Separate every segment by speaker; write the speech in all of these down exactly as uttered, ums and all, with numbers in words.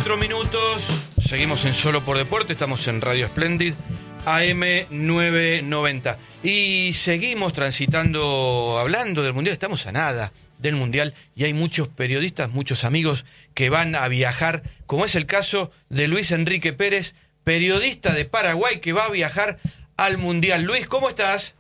Speaker 1: cuatro minutos, seguimos en Solo por Deporte, estamos en Radio Splendid, A M novecientos noventa. Y seguimos transitando, hablando del Mundial, estamos a nada del Mundial y hay muchos periodistas, muchos amigos que van a viajar, como es el caso de Luis Enrique Pérez, periodista de Paraguay que va a viajar al Mundial. Luis, ¿cómo estás?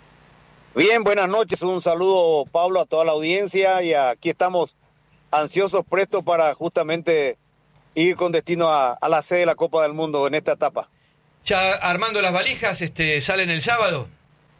Speaker 2: Bien, buenas noches, un saludo, Pablo, a toda la audiencia, y aquí estamos ansiosos, prestos para justamente ir con destino a, a la sede de la Copa del Mundo en esta etapa.
Speaker 1: ¿Ya armando las valijas, este, salen el sábado?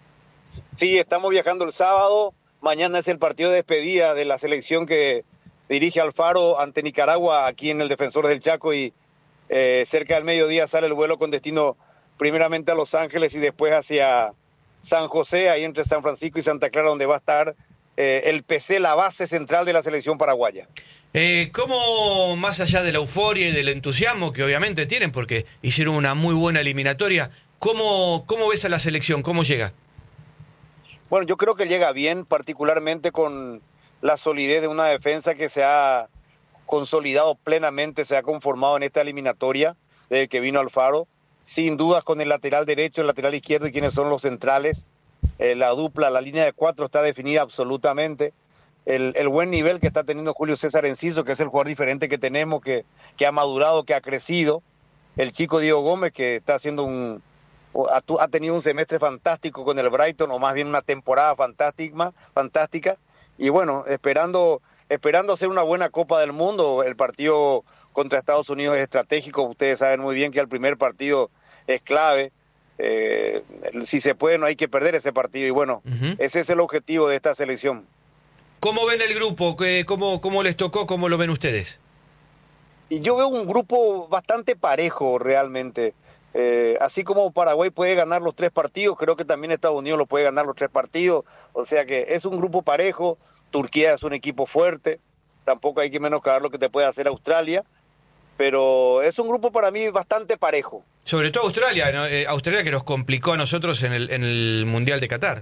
Speaker 2: Sí, estamos viajando el sábado, mañana es el partido de despedida de la selección que dirige Alfaro ante Nicaragua aquí en el Defensor del Chaco, y eh, cerca del mediodía sale el vuelo con destino primeramente a Los Ángeles y después hacia San José, ahí entre San Francisco y Santa Clara, donde va a estar eh, el P C, la base central de la selección paraguaya.
Speaker 1: Eh, ¿Cómo, más allá de la euforia y del entusiasmo que obviamente tienen, porque hicieron una muy buena eliminatoria, ¿cómo, cómo ves a la selección? ¿Cómo llega?
Speaker 2: Bueno, yo creo que llega bien, particularmente con la solidez de una defensa que se ha consolidado plenamente, se ha conformado en esta eliminatoria desde que vino Alfaro. Sin dudas con el lateral derecho, el lateral izquierdo y quienes son los centrales. Eh, la dupla, la línea de cuatro está definida absolutamente. El, el buen nivel que está teniendo Julio César Enciso, que es el jugador diferente que tenemos, que, que ha madurado, que ha crecido. El chico Diego Gómez, que está haciendo un... Ha, ha tenido un semestre fantástico con el Brighton, o más bien una temporada fantástica. fantástica. Y bueno, esperando, esperando hacer una buena Copa del Mundo. El partido contra Estados Unidos es estratégico. Ustedes saben muy bien que el primer partido es clave. Eh, si se puede, no hay que perder ese partido. Y bueno, uh-huh. ese es el objetivo de esta selección.
Speaker 1: ¿Cómo ven el grupo? ¿Cómo, cómo les tocó? ¿Cómo lo ven ustedes?
Speaker 2: Y yo veo un grupo bastante parejo realmente. Eh, así como Paraguay puede ganar los tres partidos, creo que también Estados Unidos lo puede ganar los tres partidos. O sea que es un grupo parejo. Turquía es un equipo fuerte. Tampoco hay que menoscabar lo que te puede hacer Australia. Pero es un grupo para mí bastante parejo.
Speaker 1: Sobre todo Australia, ¿no? Eh, Australia que nos complicó a nosotros en el, en el Mundial de Qatar.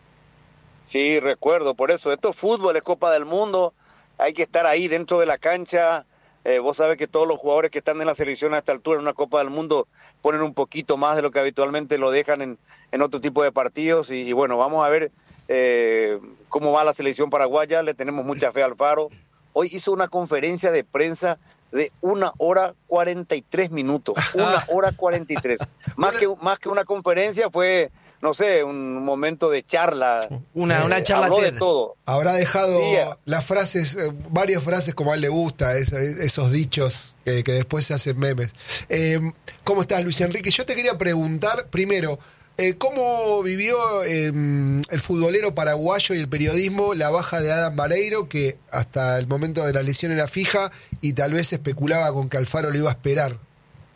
Speaker 2: Sí, recuerdo, por eso, esto es fútbol, es Copa del Mundo, hay que estar ahí dentro de la cancha. Eh, vos sabés que todos los jugadores que están en la selección a esta altura en una Copa del Mundo ponen un poquito más de lo que habitualmente lo dejan en, en otro tipo de partidos, y, y bueno, vamos a ver eh, cómo va la selección paraguaya. Le tenemos mucha fe a Alfaro. Hoy hizo una conferencia de prensa de una hora cuarenta y tres minutos, una hora cuarenta y tres. Más que, más que una conferencia fue, no sé, un momento de charla.
Speaker 3: Una, eh, una charla
Speaker 2: habló de todo.
Speaker 3: Habrá dejado
Speaker 2: sí,
Speaker 3: las frases, eh, varias frases como a él le gusta, es, esos dichos que, que después se hacen memes. Eh, ¿Cómo estás, Luis Enrique? Yo te quería preguntar, primero, eh, ¿cómo vivió eh, el futbolero paraguayo y el periodismo la baja de Adam Vareiro, que hasta el momento de la lesión era fija y tal vez se especulaba con que Alfaro lo iba a esperar